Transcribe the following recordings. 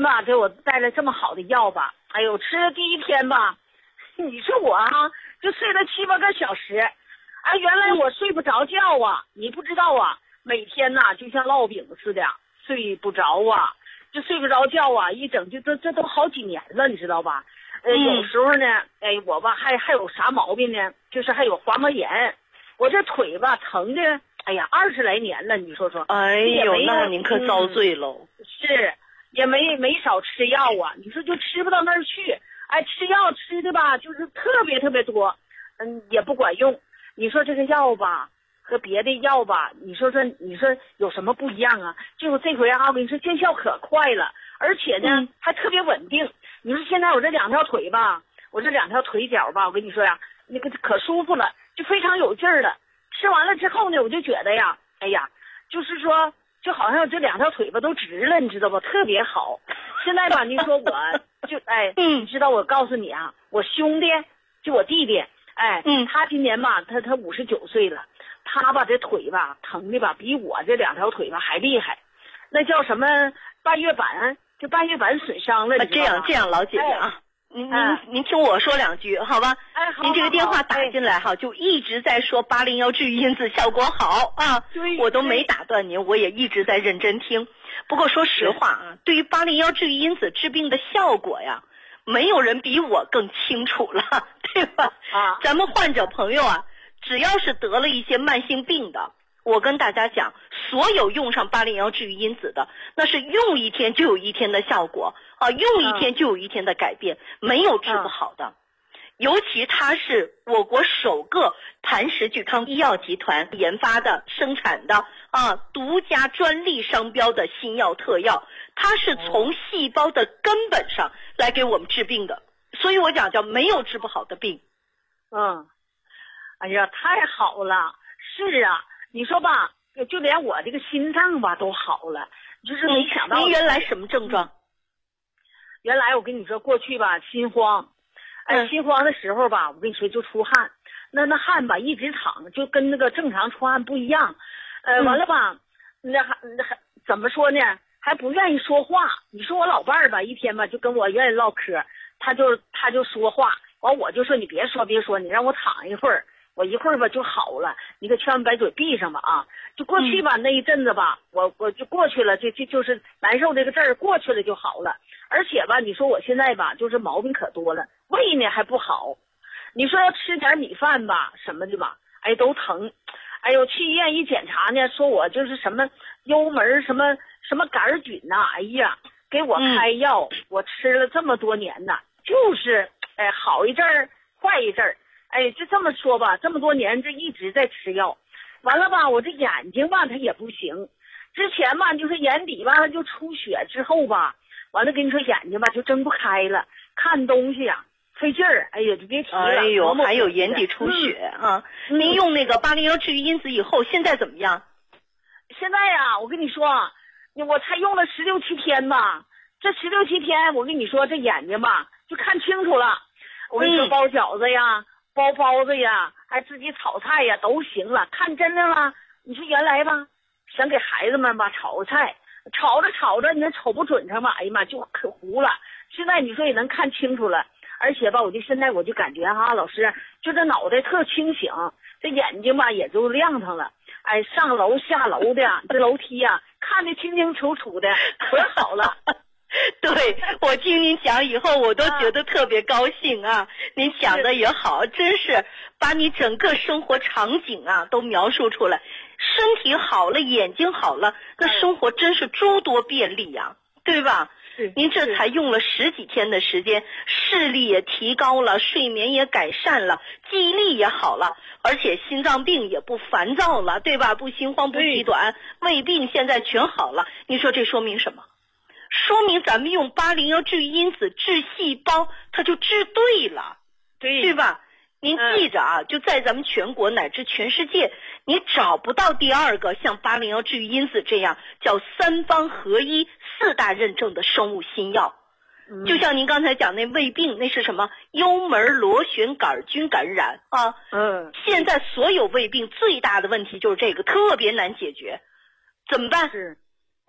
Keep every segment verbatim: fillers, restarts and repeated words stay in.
吧给我带来这么好的药吧，哎呦，吃了第一天吧，你说我啊就睡了七八个小时，哎，原来我睡不着觉啊，你不知道啊，每天呐、啊、就像烙饼似的睡不着啊，就睡不着觉啊，一整就这这都好几年了，你知道吧？呃， 嗯、 有时候呢，哎，我吧还还有啥毛病呢？就是还有滑膜炎，我这腿吧疼的，哎呀，二十来年了，你说说。 哎呦，那您可遭罪喽、 嗯。是，也没没少吃药啊，你说就吃不到那儿去，哎，吃药吃的吧，就是特别特别多，嗯，也不管用。你说这个药吧和别的药吧，你说说你说有什么不一样啊？就这回啊，我跟你说见效可快了，而且呢、嗯、还特别稳定。你说现在我这两条腿吧，我这两条腿脚吧，我跟你说呀，那个可舒服了，就非常有劲儿了。吃完了之后呢，我就觉得呀，哎呀，就是说就好像这两条腿吧都直了，你知道不？特别好。现在吧，你说我就哎，你知道我告诉你啊，我兄弟就我弟弟，哎， 嗯， 他今年吧，他他五十九岁了，他吧这腿吧疼的吧比我这两条腿吧还厉害，那叫什么半月板，就半月板损伤了。 啊、这样这样，老姐姐啊。哎您您、嗯、您听我说两句好吧？ 哎，好。 您这个电话打进来哈，就一直在说八零幺治愈因子效果好啊，我都没打断您，我也一直在认真听。不过说实话啊，对于八零幺治愈因子治病的效果呀，没有人比我更清楚了，对吧？ 啊， 咱们患者朋友啊，只要是得了一些慢性病的，我跟大家讲，所有用上八零幺治愈因子的，那是用一天就有一天的效果。啊，用一天就有一天的改变，嗯、没有治不好的。嗯、尤其它是我国首个磐石聚康医药集团研发的、生产的啊，独家专利商标的新药特药，它是从细胞的根本上来给我们治病的。所以我讲叫没有治不好的病。 嗯，哎呀，太好了！是啊，你说吧，就连我这个心脏吧都好了，就是没想到。 您原来什么症状？ 原来我跟你说，过去吧心慌，哎，心慌的时候吧，我跟你说就出汗，那那汗吧一直淌，就跟那个正常出汗不一样，呃，完了吧，那还那还怎么说呢？还不愿意说话。你说我老伴儿吧，一天吧就跟我愿意唠嗑，他就他就说话，完我就说你别说别说，你让我躺一会儿，我一会儿吧就好了，你可千万把嘴闭上吧啊！就过去吧、嗯、那一阵子吧，我我就过去了，就就就是难受这个阵儿过去了就好了。而且吧，你说我现在吧，就是毛病可多了，胃呢还不好。你说要吃点米饭吧，什么的吧，哎都疼。哎呦，去医院一检查呢，说我就是什么幽门什么什么杆菌呐、啊，哎呀，给我开药，嗯、我吃了这么多年呐，就是哎好一阵儿坏一阵儿，哎就这么说吧，这么多年这一直在吃药。完了吧，我这眼睛吧它也不行，之前吧就是眼底吧它就出血之后吧。完了，跟你说眼睛吧就睁不开了，看东西呀、啊、费劲儿，哎呀就别提了。 哎呦，还有眼底出血、嗯、啊！您用那个八零幺治愈因子以后，现在怎么样？ 现在呀，我跟你说，我才用了十六七天吧，这十六七天，我跟你说这眼睛吧就看清楚了。我跟你说，包饺子呀、嗯、包包子呀，还自己炒菜呀都行了，看真的了。你说原来吧，想给孩子们吧炒菜。炒着炒着，你那瞅不准上吧，哎呀妈，就可糊了。现在你说也能看清楚了，而且吧，我就现在我就感觉哈，老师就这脑袋特清醒，这眼睛吧也就亮堂了。哎，上楼下楼的这楼梯呀、啊，看得清清楚楚的，可好了。 对，我听您讲以后，我都觉得特别高兴啊！啊您讲的也好，真是把你整个生活场景啊都描述出来。身体好了，眼睛好了，那生活真是诸多便利呀、啊，对吧？您这才用了十几天的时间，视力也提高了，睡眠也改善了，记忆力也好了，而且心脏病也不烦躁了，对吧？不心慌不气短，胃病现在全好了。你说这说明什么？说明咱们用八零幺治愈因子治细胞，它就治对了， 对对吧？您记着啊，嗯、就在咱们全国乃至全世界，你找不到第二个像八零幺治愈因子这样叫三方合一、四大认证的生物新药。嗯、就像您刚才讲那胃病，那是什么？幽门螺旋杆菌感染啊。 嗯。 现在所有胃病最大的问题就是这个，特别难解决，怎么办？ 是。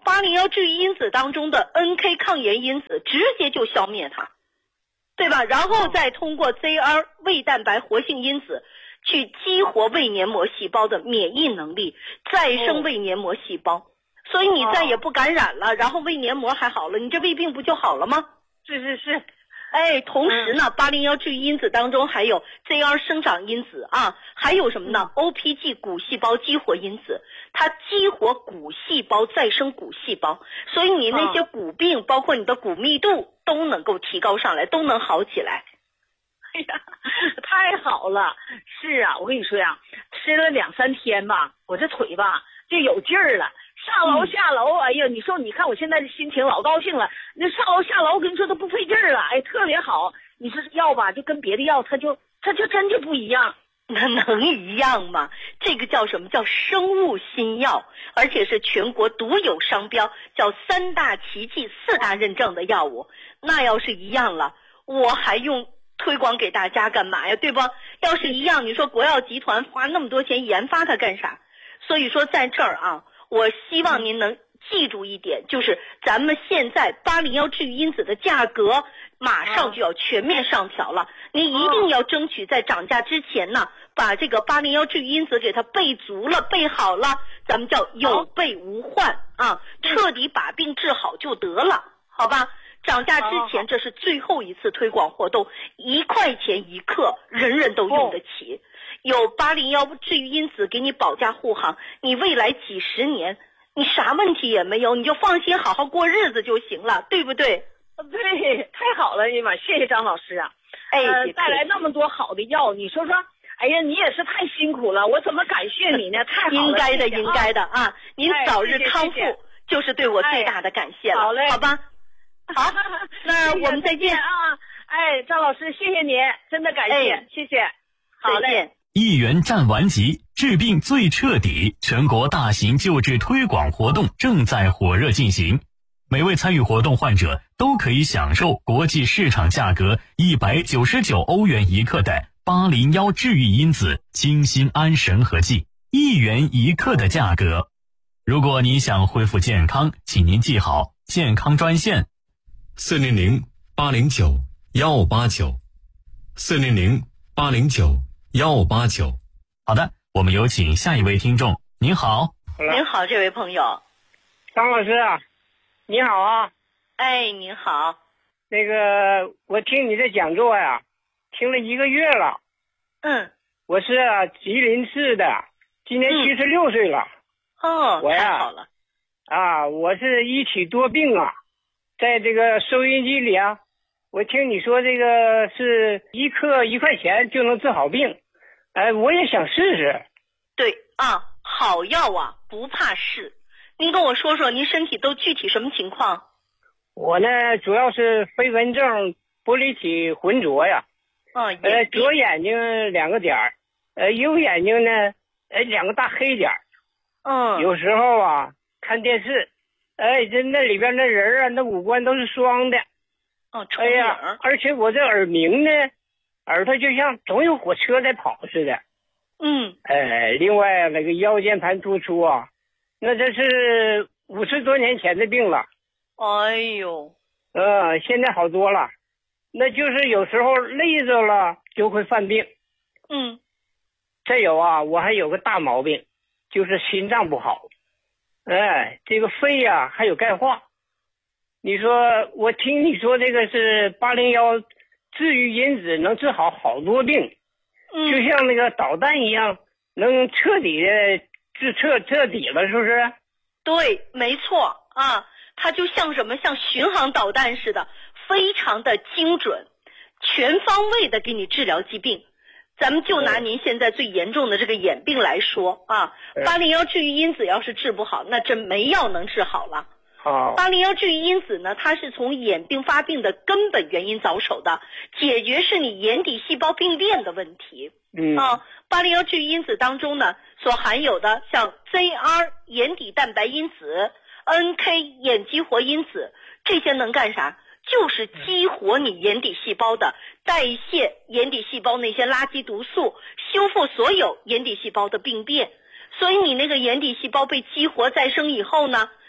八零幺治愈因子当中的 N K 抗炎因子，直接就消灭它，对吧？然后再通过 Z R 胃蛋白活性因子去激活胃黏膜细胞的免疫能力，再生胃黏膜细胞，所以你再也不感染了，然后胃黏膜还好了，你这胃病不就好了吗？ 是是是。 哎，同时呢，八零幺治愈因子当中还有 Z R 生长因子啊，还有什么呢？ O P G 骨细胞激活因子，它激活骨细胞再生骨细胞，所以你那些骨病，包括你的骨密度都能够提高上来，都能好起来。 哎呀，太好了！是啊，我跟你说呀，吃了两三天吧，我这腿吧就有劲儿了。上楼下楼，哎呀，你说你看我现在的心情老高兴了。那上楼下楼，我跟你说都不费劲儿了，哎，特别好。你说药吧，就跟别的药，它就它就真就不一样。 那能一样吗？这个叫什么？叫生物新药，而且是全国独有商标，叫三大奇迹、四大认证的药物。那要是一样了，我还用推广给大家干嘛呀？对不？要是一样，你说国药集团花那么多钱研发它干啥？所以说在这儿啊。我希望您能记住一点，就是咱们现在八零幺治愈因子的价格马上就要全面上调了，您一定要争取在涨价之前呢，把这个八零幺治愈因子给它备足了、备好了，咱们叫有备无患啊，彻底把病治好就得了，好吧？涨价之前，这是最后一次推广活动，一块钱一克，人人都用得起。有八零幺治愈因子给你保驾护航，你未来几十年你啥问题也没有，你就放心好好过日子就行了，对不对？ 对，太好了，哎呀妈，谢谢张老师啊！ 哎， 呃、带来那么多好的药，你说说，哎呀，你也是太辛苦了，我怎么感谢你呢？太好了， 应该的， 谢谢应该的啊！您早日康复， 哎、谢谢谢谢就是对我最大的感谢了， 哎、好嘞， 好吧？好，那我们再见啊！哎，张老师，谢谢您，真的感谢， 哎、 谢谢，好嘞。 一元战完级，治病最彻底，全国大型救治推广活动正在火热进行。每位参与活动患者都可以享受国际市场价格一百九十九欧元一克的八零幺治愈因子清心安神合剂，一元一克的价格。如果你想恢复健康，请您记好健康专线四零零八零九幺八九四零零八零九幺八九。 好的，我们有请下一位听众。您好。 您好，这位朋友。 张老师啊，你好啊。 哎，您好。 那个，我听你的讲座呀，听了一个月了。 嗯。 我是吉林市的，今年七十六岁了。 哦， 我呀， 太好了。 啊，我是一体多病啊，在这个收音机里啊。我听你说这个是一克一块钱就能治好病，哎，我也想试试。 对啊，好药啊，不怕试。您跟我说说，您身体都具体什么情况？ 我呢，主要是飞蚊症、玻璃体浑浊呀。 嗯， 呃，左眼睛两个点儿，呃，右眼睛呢，呃，两个大黑点儿。 嗯。 有时候啊，看电视，哎，这那里边那人啊，那五官都是双的。 哦， 哎呀，而且我这耳鸣呢，耳朵就像总有火车在跑似的。 嗯。 哎，另外那个腰间盘突出啊，那这是五十多年前的病了。 哎呦。 呃，现在好多了，那就是有时候累着了就会犯病。 嗯。 再有啊，我还有个大毛病，就是心脏不好。哎，这个肺呀、啊、还有钙化。你说，我听你说这个是八零幺治愈因子能治好好多病， 嗯， 就像那个导弹一样，能彻底的治彻彻底了，是不是？ 对，没错啊，它就像什么，像巡航导弹似的，非常的精准，全方位的给你治疗疾病。咱们就拿您现在最严重的这个眼病来说啊，八零幺治愈因子要是治不好，那真没药能治好了。 好， 八零幺治愈因子呢，它是从眼病发病的根本原因着手的，解决是你眼底细胞病变的问题。 嗯啊，八零幺治愈因子当中呢，所含有的像 Z R 眼底蛋白因子、N K 眼激活因子，这些能干啥？就是激活你眼底细胞的代谢，眼底细胞那些垃圾毒素，修复所有眼底细胞的病变。所以你那个眼底细胞被激活再生以后呢，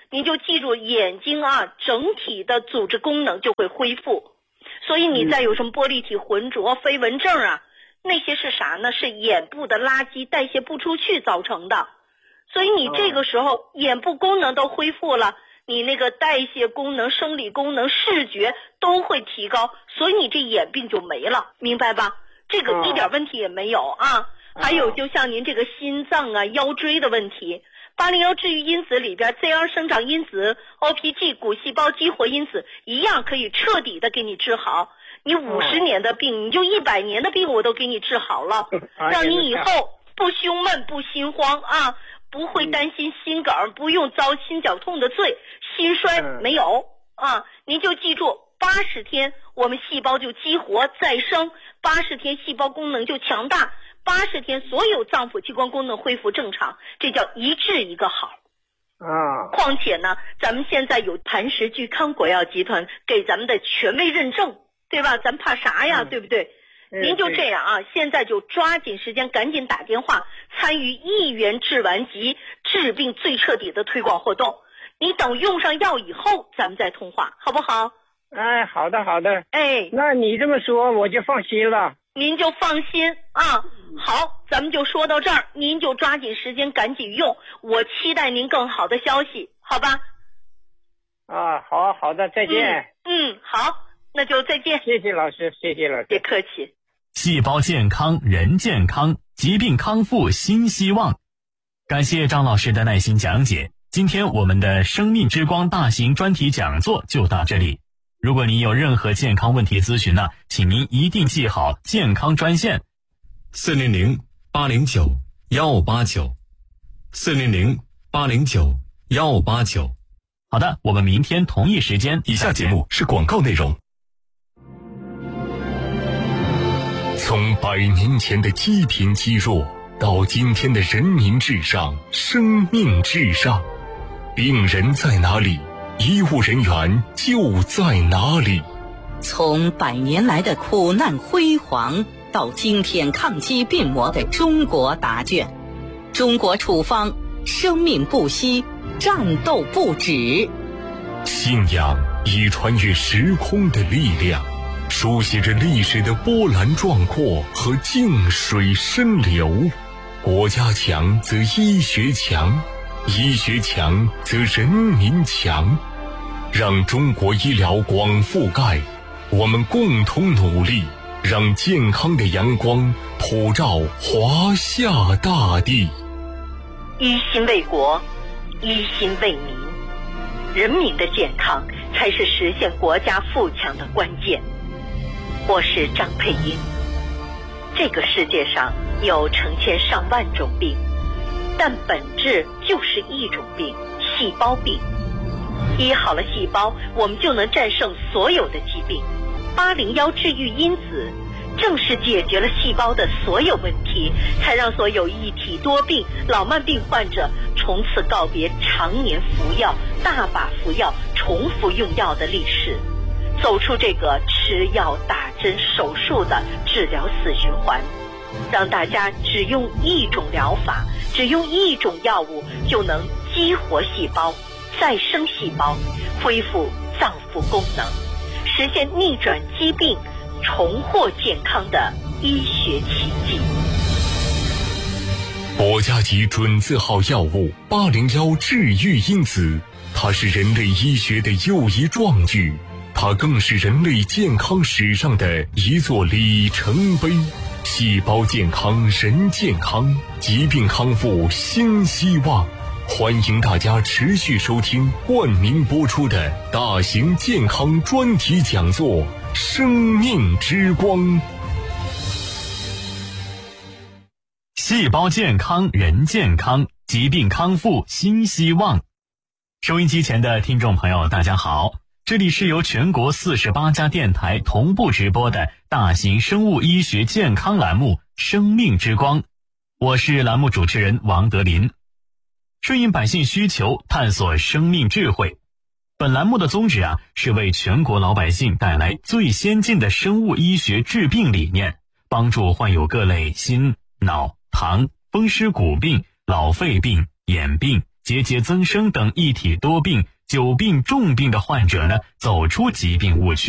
你就记住眼睛啊整体的组织功能就会恢复。所以你再有什么玻璃体浑浊、飞蚊症啊，那些是啥呢？是眼部的垃圾代谢不出去造成的。所以你这个时候眼部功能都恢复了，你那个代谢功能、生理功能、视觉都会提高，所以你这眼病就没了，明白吧？这个一点问题也没有啊。还有就像您这个心脏啊、腰椎的问题，八零幺治愈因子里边 Z 二 生长因子、O P G 骨细胞激活因子一样可以彻底的给你治好。你五十年的病，你就一百年的病我都给你治好了，让你以后不胸闷、不心慌啊，不会担心心梗，不用遭心绞痛的罪，心衰没有啊。您就记住，八十天我们细胞就激活再生，八十天细胞功能就强大，八十天所有脏腑器官功能恢复正常，这叫一治一个好啊。 况且呢，咱们现在有磐石聚康国药集团给咱们的权威认证，对吧？咱怕啥呀，嗯、对不对？您就这样啊，现在就抓紧时间，赶紧打电话参与一元治完疾，治病最彻底的推广活动。你等用上药以后，咱们再通话，好不好？ 哎，好的好的。 哎， 那你这么说我就放心了。 您就放心啊。好，咱们就说到这儿，您就抓紧时间赶紧用，我期待您更好的消息，好吧？ 啊，好好的，再见。 嗯，嗯好，那就再见。 谢谢老师，谢谢老师， 别客气。 细胞健康，人健康，疾病康复新希望。感谢张老师的耐心讲解。今天我们的生命之光大型专题讲座就到这里。如果您有任何健康问题咨询呢，请您一定记好健康专线四零零八零九幺八九，四零零八零九幺八九。 好的，我们明天同一时间。 以下节目是广告内容。从百年前的积贫积弱到今天的人民至上、生命至上，病人在哪里，医务人员就在哪里。 从百年来的苦难辉煌到今天抗击病魔的中国答卷，中国处方，生命不息，战斗不止。 信仰已穿越时空的力量，书写着历史的波澜壮阔和静水深流。国家强则医学强，医学强则人民强。让中国医疗广覆盖，我们共同努力，让健康的阳光普照华夏大地。 一心为国，一心为民，人民的健康才是实现国家富强的关键。我是张佩英。这个世界上有成千上万种病，但本质就是一种病，细胞病。医好了细胞，我们就能战胜所有的疾病。八零幺治愈因子正是解决了细胞的所有问题，才让所有一体多病、老慢病患者从此告别常年服药、大把服药、重复用药的历史，走出这个吃药、打针、手术的治疗死循环，让大家只用一种疗法，只用一种药物就能激活细胞、再生细胞，恢复脏腑功能，实现逆转疾病、重获健康的医学奇迹。 国家级准字号药物八零幺治愈因子，它是人类医学的又一壮举，它更是人类健康史上的一座里程碑。细胞健康，人健康，疾病康复新希望。欢迎大家持续收听冠名播出的大型健康专题讲座《生命之光》。 细胞健康，人健康，疾病康复新希望。收音机前的听众朋友大家好，这里是由全国四十八家电台同步直播的大型生物医学健康栏目《生命之光》，我是栏目主持人王德林。顺应百姓需求，探索生命智慧。本栏目的宗旨啊，是为全国老百姓带来最先进的生物医学治病理念，帮助患有各类心、脑、糖、风湿骨病、老肺病、眼病、 结节增生等一体多病、久病重病的患者呢，走出疾病误区。